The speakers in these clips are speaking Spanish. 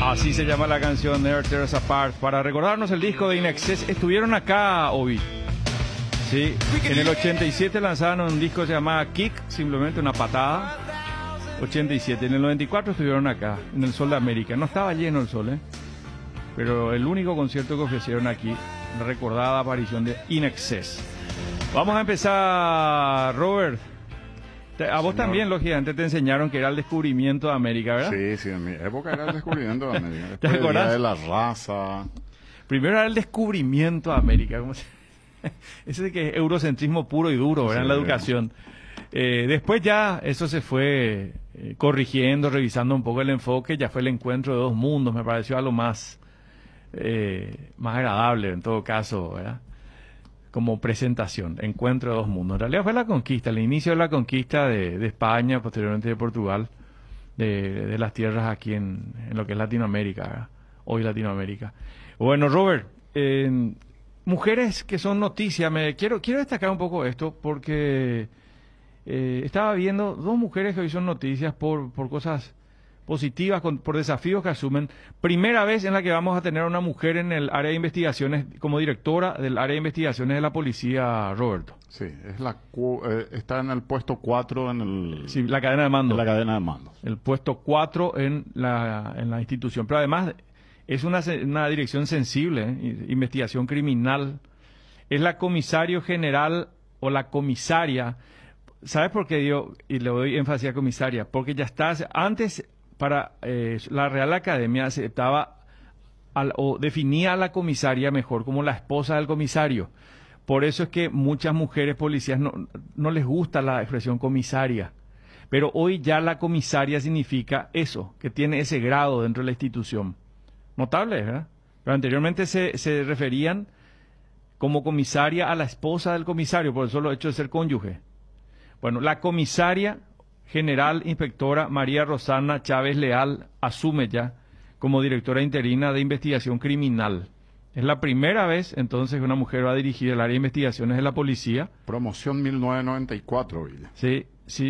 Así se llama la canción Never Tear Us Apart. Para recordarnos el disco de In Excess, estuvieron acá, Obi. Sí, en el 87 lanzaron un disco que se llamaba Kick, simplemente una patada. 87. En el 94 estuvieron acá, en el Sol de América. No estaba lleno el sol, pero el único concierto que ofrecieron aquí, la recordada aparición de In Excess. Vamos a empezar, Robert. A vos también, lógicamente, te enseñaron que era el descubrimiento de América, ¿verdad? Sí, sí, en mi época era el descubrimiento de América. ¿Te Después el acordás? Día de la Raza. Primero era el descubrimiento de América. Ese de que es eurocentrismo puro y duro, ¿verdad? Sí. En la educación. Después ya eso se fue corrigiendo, revisando un poco el enfoque. Ya fue el encuentro de dos mundos. Me pareció algo más agradable en todo caso, ¿verdad? Como presentación, encuentro de dos mundos. En realidad fue la conquista, el inicio de la conquista de España, posteriormente de Portugal, de las tierras aquí en lo que es Latinoamérica, ¿verdad? Hoy Latinoamérica. Bueno, Robert, mujeres que son noticias, quiero destacar un poco esto porque estaba viendo dos mujeres que hoy son noticias por cosas positivas, por desafíos que asumen. Primera vez en la que vamos a tener a una mujer en el área de investigaciones, como directora del área de investigaciones de la policía, Roberto. Sí, está en el puesto 4 en el... Sí, la cadena de mando. En la cadena de mando. El puesto 4 en la institución. Pero además es una dirección sensible, investigación criminal. Es la comisario general o la comisaria. ¿Sabes por qué digo, y le doy énfasis a comisaria? Porque ya está, antes para la Real Academia aceptaba o definía a la comisaria mejor como la esposa del comisario. Por eso es que muchas mujeres policías no les gusta la expresión comisaria. Pero hoy ya la comisaria significa eso, que tiene ese grado dentro de la institución. Notable, ¿verdad? Pero anteriormente se referían como comisaria a la esposa del comisario, por el solo hecho de ser cónyuge. Bueno, la comisaria general inspectora María Rosana Chávez Leal asume ya como directora interina de investigación criminal. Es la primera vez entonces que una mujer va a dirigir el área de investigaciones de la policía. Promoción 1994, Villa. Sí.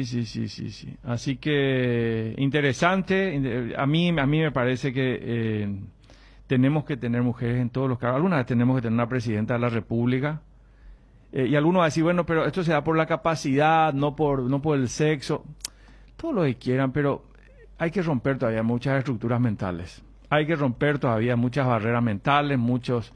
Así que interesante. A mí me parece que tenemos que tener mujeres en todos los cargos. Alguna vez tenemos que tener una presidenta de la República. Y algunos van a decir, bueno, pero esto se da por la capacidad, no por el sexo. Todo lo que quieran, pero hay que romper todavía muchas estructuras mentales. Hay que romper todavía muchas barreras mentales, muchos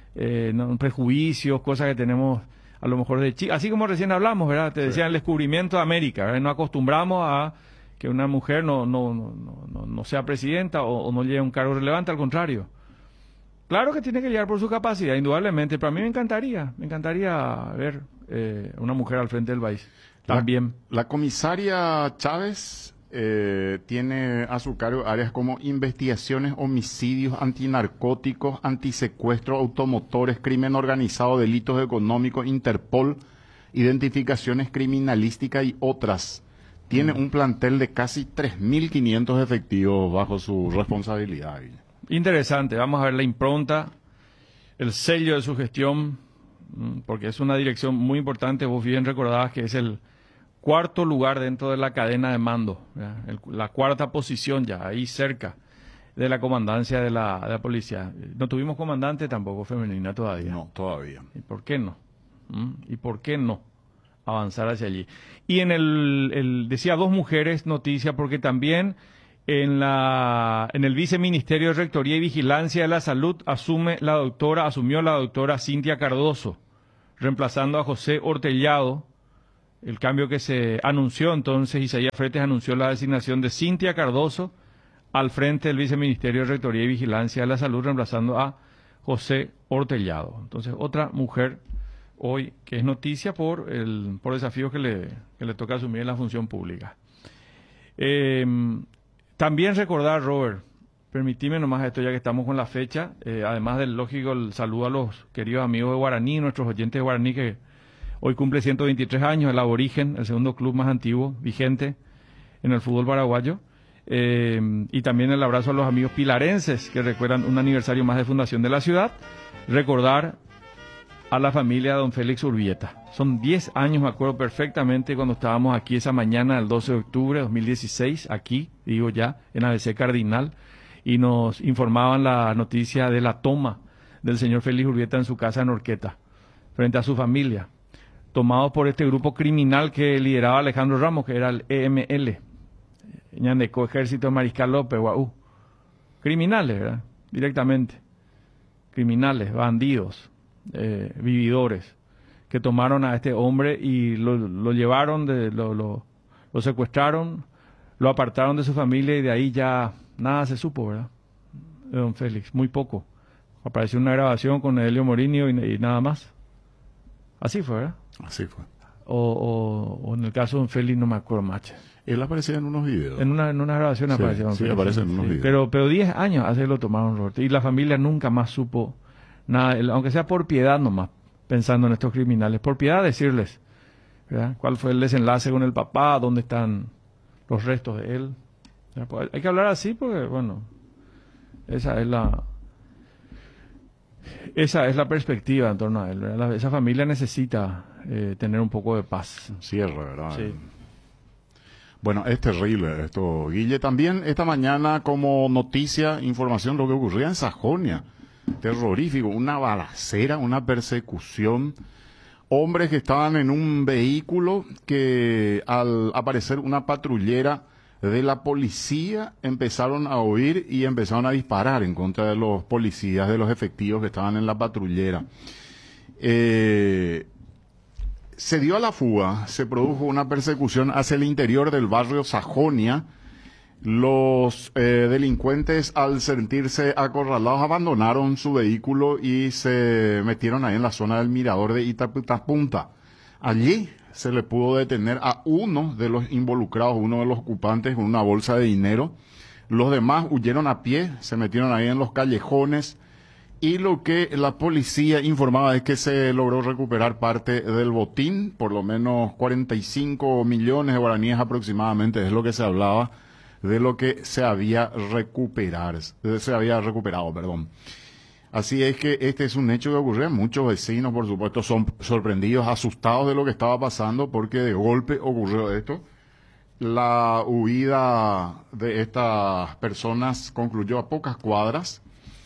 prejuicios, cosas que tenemos a lo mejor de chicos. Así como recién hablamos, ¿verdad? Te decían el descubrimiento de América, ¿verdad? No acostumbramos a que una mujer no sea presidenta o no lleve un cargo relevante, al contrario. Claro que tiene que llegar por su capacidad, indudablemente, pero a mí me encantaría ver una mujer al frente del país. También. La comisaria Chávez tiene a su cargo áreas como investigaciones, homicidios, antinarcóticos, antisecuestro, automotores, crimen organizado, delitos económicos, Interpol, identificaciones criminalísticas y otras. Tiene un plantel de casi 3.500 efectivos bajo su responsabilidad. Interesante, vamos a ver la impronta, el sello de su gestión, porque es una dirección muy importante. Vos bien recordabas que es el cuarto lugar dentro de la cadena de mando, la cuarta posición ya, ahí cerca de la comandancia de la policía. No tuvimos comandante tampoco femenina todavía. No, todavía. ¿Y por qué no? ¿Y por qué no avanzar hacia allí? Y en decía dos mujeres, noticia, porque también en el Viceministerio de Rectoría y Vigilancia de la Salud asumió la doctora Cintia Cardoso, reemplazando a José Hortellado. El cambio que se anunció entonces, Isaías Fretes anunció la designación de Cintia Cardoso al frente del Viceministerio de Rectoría y Vigilancia de la Salud, reemplazando a José Hortellado. Entonces, otra mujer hoy que es noticia por desafíos que le toca asumir en la función pública. También recordar, Robert, permitime nomás esto ya que estamos con la fecha, además del lógico el saludo a los queridos amigos de Guaraní, nuestros oyentes de Guaraní, que hoy cumple 123 años, el Aborigen, el segundo club más antiguo, vigente en el fútbol paraguayo. Y también el abrazo a los amigos pilarenses que recuerdan un aniversario más de fundación de la ciudad. Recordar a la familia de don Félix Urbieta. Son 10 años, me acuerdo perfectamente, cuando estábamos aquí esa mañana del 12 de octubre de 2016, aquí, digo ya, en ABC Cardinal. y nos informaban la noticia de la toma del señor Félix Urbieta en su casa en Orqueta, frente a su familia, tomados por este grupo criminal que lideraba Alejandro Ramos, que era el EML, Ñandeco Ejército Mariscal López, Guau. Criminales, ¿verdad? Directamente. Criminales, bandidos, vividores, que tomaron a este hombre y lo llevaron, lo secuestraron, lo apartaron de su familia y de ahí ya nada se supo, ¿verdad? De don Félix, muy poco. Apareció una grabación con Edelio Morinio y nada más. Así fue, ¿verdad? Así fue. O en el caso de don Félix no me acuerdo más. Él aparecía en unos videos. En una grabación Sí, apareció don sí, Félix. aparece en unos videos. Pero 10 años hace que lo tomaron, Roberto. Y la familia nunca más supo nada, aunque sea por piedad nomás, pensando en estos criminales. Por piedad decirles, ¿verdad? ¿Cuál fue el desenlace con el papá? ¿Dónde están los restos de él? Pues hay que hablar así porque, bueno, esa es la perspectiva en torno a él, ¿verdad? Esa familia necesita tener un poco de paz. Cierre, ¿verdad? Sí. Bueno, es terrible esto, Guille. También esta mañana como noticia, información, lo que ocurría en Sajonia. Terrorífico, una balacera, una persecución. Hombres que estaban en un vehículo que al aparecer una patrullera de la policía empezaron a huir y empezaron a disparar en contra de los policías, de los efectivos que estaban en la patrullera. Se dio a la fuga, se produjo una persecución hacia el interior del barrio Sajonia. Los delincuentes, al sentirse acorralados, abandonaron su vehículo y se metieron ahí en la zona del mirador de Itaputapunta. Allí se le pudo detener a uno de los involucrados, uno de los ocupantes, con una bolsa de dinero. Los demás huyeron a pie, se metieron ahí en los callejones. Y lo que la policía informaba es que se logró recuperar parte del botín, por lo menos 45 millones de guaraníes aproximadamente, es lo que se hablaba de lo que se había recuperado, perdón. Así es que este es un hecho que ocurrió. Muchos vecinos, por supuesto, son sorprendidos, asustados de lo que estaba pasando, porque de golpe ocurrió esto. La huida de estas personas concluyó a pocas cuadras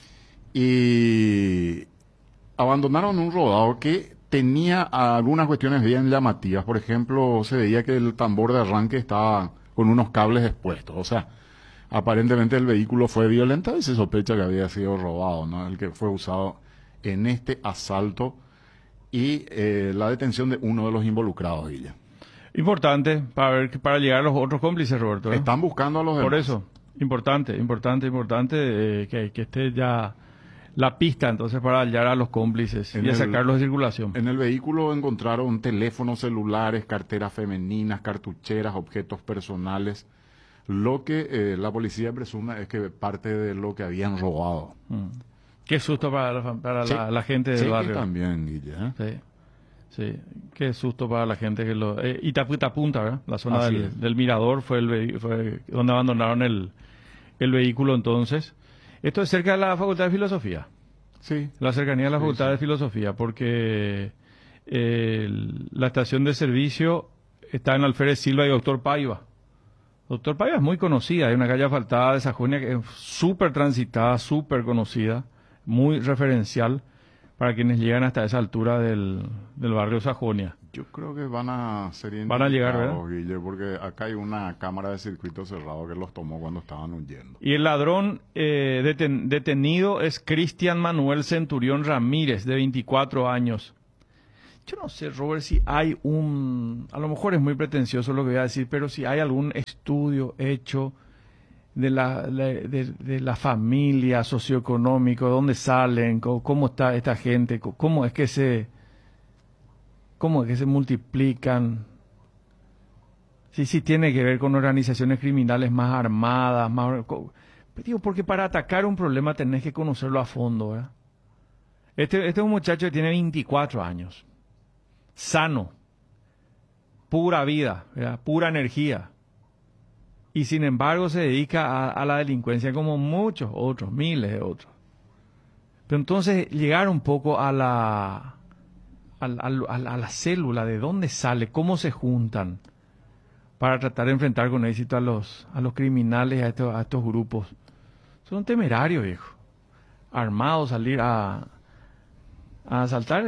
y abandonaron un rodado que tenía algunas cuestiones bien llamativas. Por ejemplo, se veía que el tambor de arranque estaba con unos cables expuestos. O sea, aparentemente el vehículo fue violentado y se sospecha que había sido robado, ¿no? El que fue usado en este asalto y la detención de uno de los involucrados, Guilla. Importante para llegar a los otros cómplices, Roberto. Están buscando a los demás. Por eso, importante que esté ya la pista entonces para llegar a los cómplices y a sacarlos de circulación. En el vehículo encontraron teléfonos celulares, carteras femeninas, cartucheras, objetos personales. Lo que la policía presume es que parte de lo que habían robado. Qué susto para Sí. la gente del barrio. También, Guille. Sí, qué susto para la gente que lo... Itaputapunta, ¿verdad? La zona Así es. del Mirador fue donde abandonaron el vehículo entonces. Esto es cerca de la Facultad de Filosofía. Sí. La cercanía de la Facultad sí. de Filosofía, porque la estación de servicio está en Alférez Silva y Doctor Paiva. Doctor Paiva es muy conocida, hay una calle asfaltada de Sajonia que es súper transitada, súper conocida, muy referencial para quienes llegan hasta esa altura del barrio Sajonia. Yo creo que van a Van a llegar, ¿verdad? Guille, porque acá hay una cámara de circuito cerrado que los tomó cuando estaban huyendo. Y el ladrón detenido es Cristian Manuel Centurión Ramírez, de 24 años. Yo no sé, Robert, si hay a lo mejor es muy pretencioso lo que voy a decir, pero si hay algún estudio hecho de la familia socioeconómico, dónde salen, cómo está esta gente, cómo es que se multiplican. Sí, tiene que ver con organizaciones criminales más armadas, digo, porque para atacar un problema tenés que conocerlo a fondo, ¿verdad? Este es un muchacho que tiene 24 años, sano, pura vida, ¿verdad? Pura energía. Y sin embargo se dedica a la delincuencia como muchos otros, miles de otros. Pero entonces llegar un poco a la célula, de dónde sale, cómo se juntan, para tratar de enfrentar con éxito a los criminales, a estos grupos Son temerarios, viejo. Armados, salir a asaltar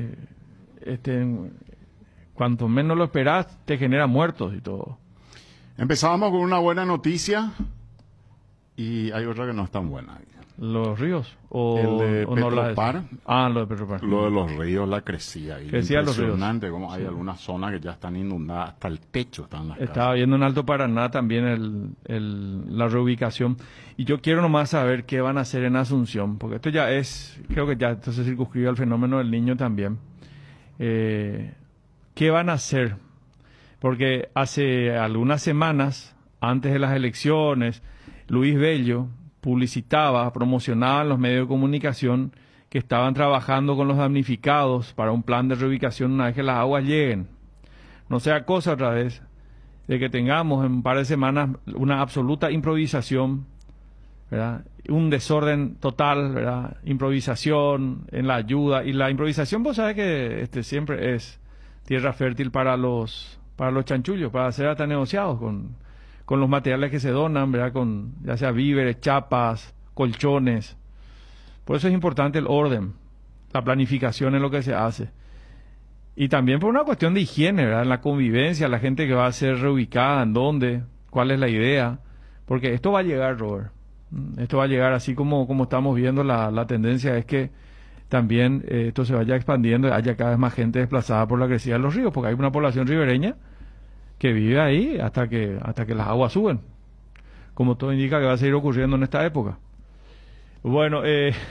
cuanto menos lo esperás, te genera muertos y todo. Empezábamos con una buena noticia y hay otra que no es tan buena. ¿Los ríos? El de no Petropar. Lo de Petropar. Lo de los ríos, la crecía. Crecía los ríos. Impresionante como hay algunas zonas que ya están inundadas, hasta el techo están las Estaba casas. viendo en Alto Paraná también la reubicación. Y yo quiero nomás saber qué van a hacer en Asunción, porque esto ya creo que ya esto se circunscribe al fenómeno del Niño también. ¿Qué van a hacer? Porque hace algunas semanas, antes de las elecciones, Luis Bello publicitaba, promocionaba en los medios de comunicación que estaban trabajando con los damnificados para un plan de reubicación una vez que las aguas lleguen. No sea cosa otra vez de que tengamos en un par de semanas una absoluta improvisación, ¿verdad? Un desorden total, ¿verdad? Improvisación en la ayuda. Y la improvisación, vos sabés que siempre es tierra fértil para los chanchullos, para hacer hasta negociados con los materiales que se donan, ¿verdad? Con ya sea víveres, chapas, colchones. Por eso es importante el orden, la planificación en lo que se hace. Y también por una cuestión de higiene, ¿verdad? En la convivencia, la gente que va a ser reubicada, en dónde, cuál es la idea. Porque esto va a llegar, Robert. Esto va a llegar así como estamos viendo, la tendencia es que también esto se vaya expandiendo y haya cada vez más gente desplazada por la crecida de los ríos, porque hay una población ribereña que vive ahí hasta que las aguas suben, como todo indica que va a seguir ocurriendo en esta época. Bueno,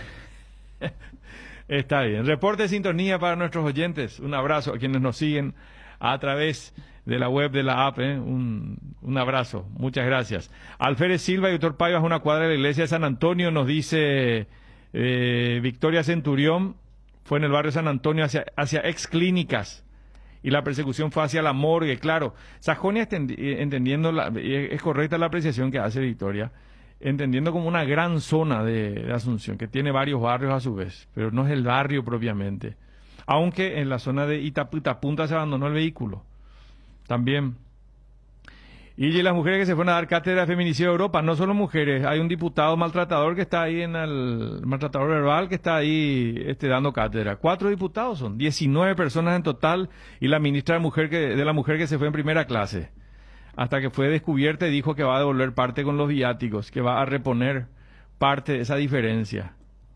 está bien. Reporte de sintonía para nuestros oyentes. Un abrazo a quienes nos siguen a través de la web, de la app. Un abrazo. Muchas gracias. Alférez Silva y Doctor Paivas, una cuadra de la iglesia de San Antonio, nos dice Victoria Centurión, fue en el barrio San Antonio hacia ex clínicas. Y la persecución fue hacia la morgue, claro. Sajonia, entendiendo, es correcta la apreciación que hace Victoria, entendiendo como una gran zona de Asunción, que tiene varios barrios a su vez, pero no es el barrio propiamente. Aunque en la zona de Itapunta se abandonó el vehículo. También. Y las mujeres que se fueron a dar cátedra de feminicidio de Europa, no solo mujeres, hay un diputado maltratador que está ahí maltratador verbal que está ahí dando cátedra. 4 diputados son, 19 personas en total, y la ministra de la mujer que se fue en primera clase. Hasta que fue descubierta y dijo que va a devolver parte con los viáticos, que va a reponer parte de esa diferencia.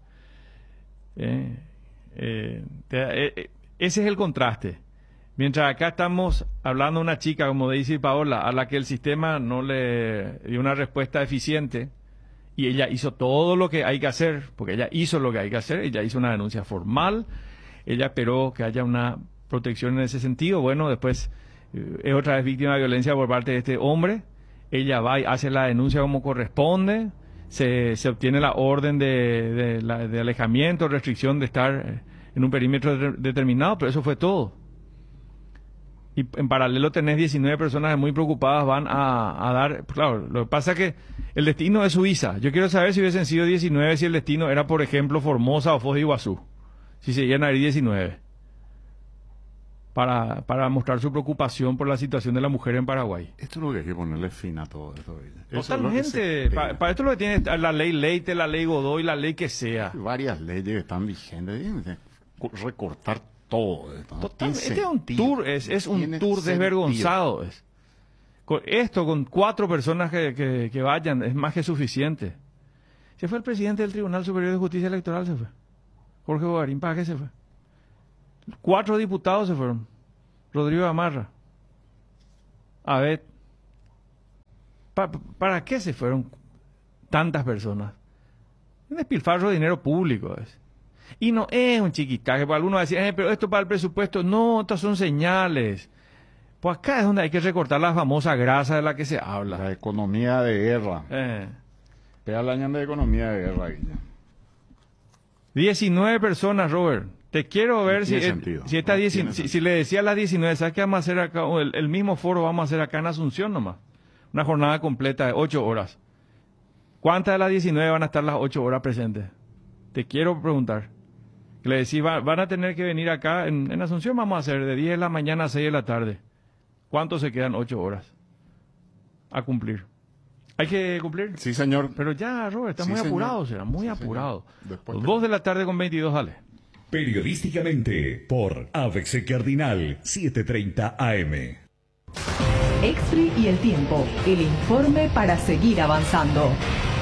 Ese es el contraste. Mientras acá estamos hablando de una chica, como dice Paola, a la que el sistema no le dio una respuesta eficiente, y ella hizo todo lo que hay que hacer, porque ella hizo lo que hay que hacer, ella hizo una denuncia formal, ella esperó que haya una protección en ese sentido. Bueno, después es otra vez víctima de violencia por parte de este hombre, ella va y hace la denuncia como corresponde, se obtiene la orden de alejamiento, restricción de estar en un perímetro determinado, pero eso fue todo. Y en paralelo tenés 19 personas muy preocupadas, van a dar... Claro, lo que pasa es que el destino es Suiza. Yo quiero saber si hubiesen sido 19, si el destino era, por ejemplo, Formosa o Foz de Iguazú. Si se iban a ir 19. Para mostrar su preocupación por la situación de la mujer en Paraguay. Esto es lo que hay que ponerle fin a todo esto. Totalmente. Para esto lo que tiene la ley Leite, la ley Godoy, la ley que sea. Hay varias leyes que están vigentes. Recortar todo esto, ¿no? Total, este es un tour, es un tour desvergonzado. Con 4 personas que vayan es más que suficiente. Se fue el presidente del Tribunal Superior de Justicia Electoral, se fue. Jorge Bogarín, ¿para qué se fue? 4 diputados se fueron. Rodrigo Gamarra. A ver, ¿para qué se fueron tantas personas? Un despilfarro de dinero público es. Y no es un chiquitaje, porque algunos decían, pero esto para el presupuesto, no, estas son señales. Pues acá es donde hay que recortar la famosa grasa de la que se habla. La economía de guerra. Pega la ñanda de economía de guerra. Guilla. 19 personas, Robert. Te quiero ver si le decía a las 19, ¿sabes qué vamos a hacer acá? El mismo foro vamos a hacer acá en Asunción nomás. Una jornada completa de 8 horas. ¿Cuántas de las 19 van a estar las 8 horas presentes? Te quiero preguntar. Le decís, van a tener que venir acá, en Asunción vamos a hacer de 10 de la mañana a 6 de la tarde. ¿Cuántos se quedan 8 horas a cumplir? ¿Hay que cumplir? Sí, señor. Pero ya, Robert, está Sí, muy señor. apurado, será muy Sí, apurado. señor. Después 2 de la tarde con 22, dale. Periodísticamente por ABC Cardinal 7:30 AM. Expri y el tiempo, el informe para seguir avanzando.